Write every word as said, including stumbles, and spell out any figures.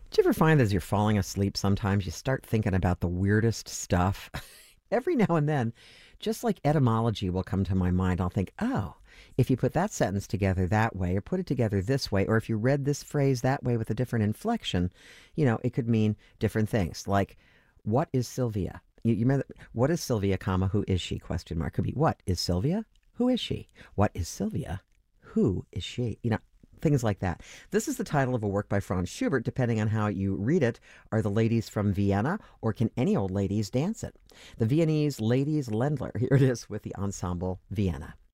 Do you ever find as you're falling asleep, sometimes you start thinking about the weirdest stuff? Every now and then, just like etymology will come to my mind, I'll think, oh, if you put that sentence together that way, or put it together this way, or if you read this phrase that way with a different inflection, you know, it could mean different things. Like, what is Sylvia? You, you remember, what is Sylvia, comma, who is she, question mark. Could be, what is Sylvia? Who is she? What is Sylvia? Who is she? You know, things like that. This is the title of a work by Franz Schubert. Depending on how you read it, are the ladies from Vienna, or can any old ladies dance it? The Viennese Ladies Ländler. Here it is with the Ensemble Vienna.